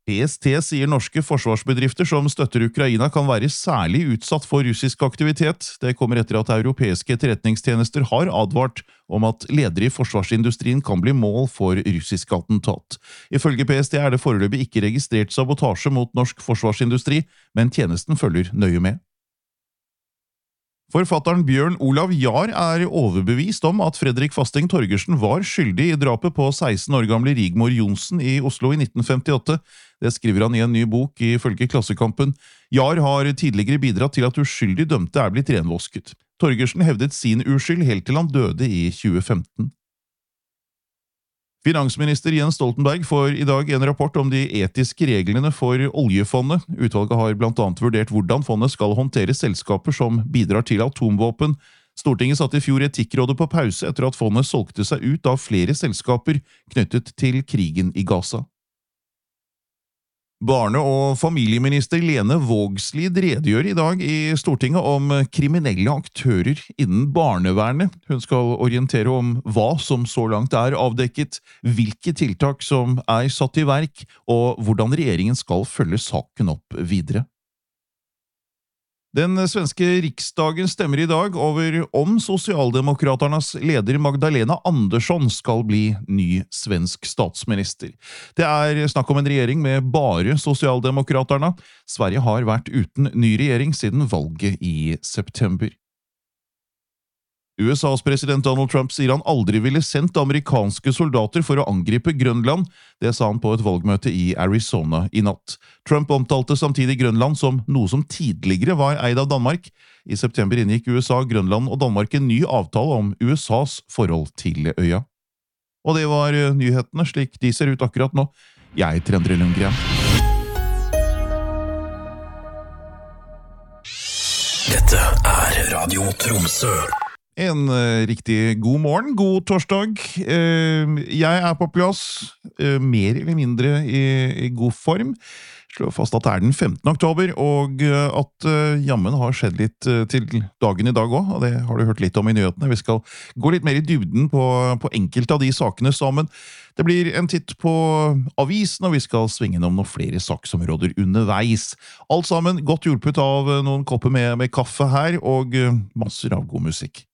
PST sier norske forsvarsbedrifter som støtter Ukraina kan være særlig utsatt for russisk aktivitet. Det kommer etter at europeiske etterretningstjenester har advart om at ledere i forsvarsindustrien kan bli mål for russisk attentat. Ifølge PST er det foreløpig ikke registrert sabotasje mot norsk forsvarsindustri, men tjenesten følger nøye med. Forfatteren Bjørn Olav Jahr er overbevist om at Fredrik Fasting Torgersen var skyldig i drapet på 16 år gamle Rigmor Johnsen i Oslo i 1958. Det skriver han i en ny bok ifølge Klassekampen. Jahr har tidligere bidratt til at uskyldig dømte er blitt renvasket. Torgersen hevdet sin uskyld helt til han døde i 2015. Finansminister Jens Stoltenberg får i dag en rapport om de etiske reglene for oljefondet. Utvalget har blant annet vurdert hvordan fondet skal håndtere selskaper som bidrar til atomvåpen. Stortinget satte i fjor Etikkrådet på pause etter at fondet solgte seg ut av flere selskaper knyttet til krigen i Gaza. Barne- og familieminister Lene Vågslid redegjør i dag i Stortinget om kriminelle aktører innen barnevernet. Hun skal orientere om hva som så langt er avdekket, hvilke tiltak som er satt i verk, og hvordan regjeringen skal følge saken opp videre. Den svenske riksdagen stemmer i dag over om Socialdemokraternas leder Magdalena Andersson skal bli ny svensk statsminister. Det er snakk om en regjering med bare Socialdemokraterna. Sverige har vært uten ny regjering siden valget i september. USAs president Donald Trump sier han aldri ville sendt amerikanske soldater for å angripe Grønland. Det sa han på et valgmøte i Arizona i natt. Trump omtalte samtidig Grønland som noe som tidligere var eid av Danmark. I september inngikk USA, Grønland og Danmark en ny avtale om USAs forhold til øya. Og det var nyhetene slik de ser ut akkurat nå. Jeg heter Endre Lundgren. Dette er Radio Tromsø. En riktig god morgen, god torsdag. Jeg er på plass, mer eller mindre i god form. Slår fast at det er den 15. oktober, og at jammen har skjedd litt til dagen i dag også, og det har du hørt litt om i nyhetene. Vi skal gå litt mer i dybden på enkelte av de sakene sammen. Det blir en titt på avisen, og vi skal svinge om noen flere saksområder underveis. Alt sammen godt hjulpet av noen kopper med kaffe her, og masser av god musikk.